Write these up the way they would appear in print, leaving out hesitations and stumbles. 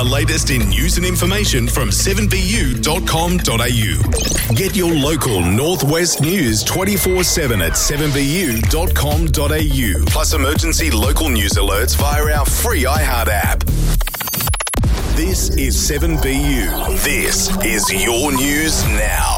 the latest in news and information from 7bu.com.au. Get your local Northwest news 24/7 at 7bu.com.au. Plus emergency local news alerts via our free iHeart app. This is 7BU. This is your news now.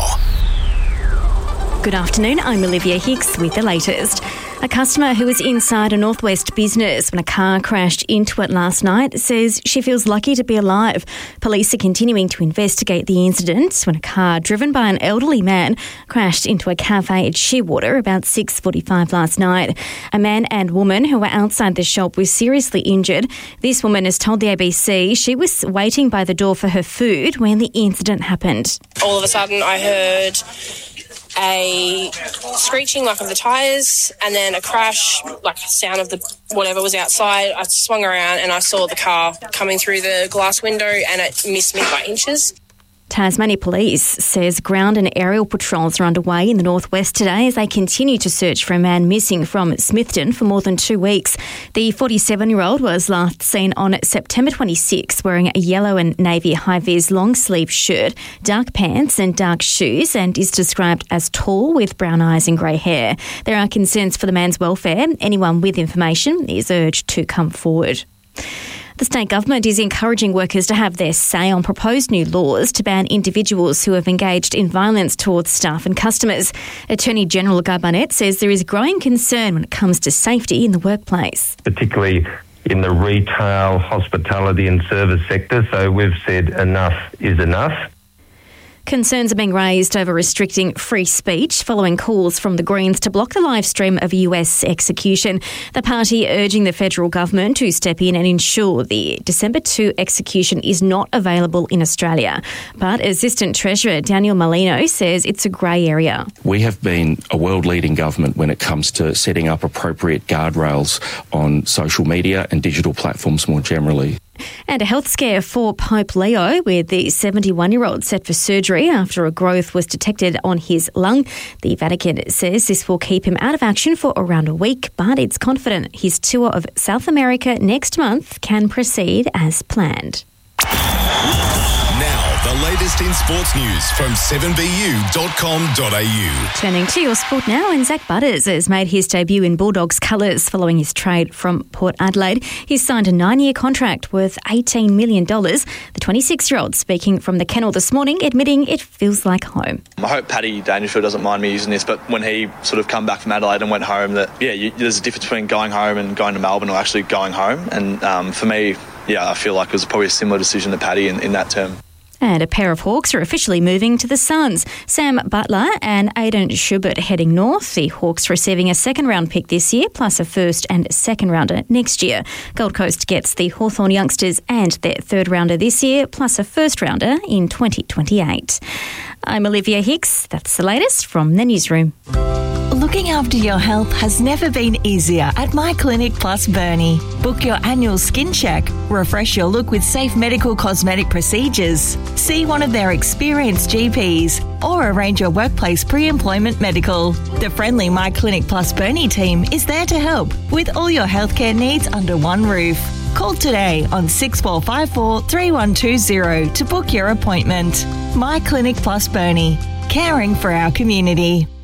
Good afternoon, I'm Olivia Hicks with the latest. A customer who was inside a Northwest business when a car crashed into it last night says she feels lucky to be alive. Police are continuing to investigate the incident when a car driven by an elderly man crashed into a cafe at Shearwater about 6:45 last night. A man and woman who were outside the shop were seriously injured. This woman has told the ABC she was waiting by the door for her food when the incident happened. All of a sudden I heard a screeching like of the tyres and then a crash, like the sound of the whatever was outside. I swung around and I saw the car coming through the glass window and it missed me by inches. Tasmania Police says ground and aerial patrols are underway in the northwest today as they continue to search for a man missing from Smithton for more than 2 weeks. The 47-year-old was last seen on September 26 wearing a yellow and navy high-vis long-sleeve shirt, dark pants and dark shoes, and is described as tall with brown eyes and grey hair. There are concerns for the man's welfare. Anyone with information is urged to come forward. The state government is encouraging workers to have their say on proposed new laws to ban individuals who have engaged in violence towards staff and customers. Attorney General Guy Barnett says there is growing concern when it comes to safety in the workplace. Particularly in the retail, hospitality and service sector. So we've said enough is enough. Concerns are being raised over restricting free speech following calls from the Greens to block the live stream of a US execution. The party urging the federal government to step in and ensure the December 2 execution is not available in Australia. But Assistant Treasurer Daniel Molino says it's a grey area. We have been a world-leading government when it comes to setting up appropriate guardrails on social media and digital platforms more generally. And a health scare for Pope Leo, with the 71-year-old set for surgery after a growth was detected on his lung. The Vatican says this will keep him out of action for around a week, but it's confident his tour of South America next month can proceed as planned. Now, the latest in sports news from 7bu.com.au. Turning to your sport now, and Zach Butters has made his debut in Bulldogs colours following his trade from Port Adelaide. He's signed a 9-year contract worth $18 million. The 26-year-old speaking from the kennel this morning, admitting it feels like home. I hope Paddy Dangerfield doesn't mind me using this, but when he sort of come back from Adelaide and went home, there's a difference between going home and going to Melbourne or actually going home. And for me, I feel like it was probably a similar decision to Paddy in that term. And a pair of Hawks are officially moving to the Suns. Sam Butler and Aidan Schubert heading north. The Hawks receiving a second-round pick this year, plus a first and second-rounder next year. Gold Coast gets the Hawthorn youngsters and their third-rounder this year, plus a first-rounder in 2028. I'm Olivia Hicks. That's the latest from the newsroom. Looking after your health has never been easier at My Clinic Plus Burnie. Book your annual skin check, refresh your look with safe medical cosmetic procedures, see one of their experienced GPs, or arrange your workplace pre-employment medical. The friendly My Clinic Plus Burnie team is there to help with all your healthcare needs under one roof. Call today on 6454 3120 to book your appointment. My Clinic Plus Burnie, caring for our community.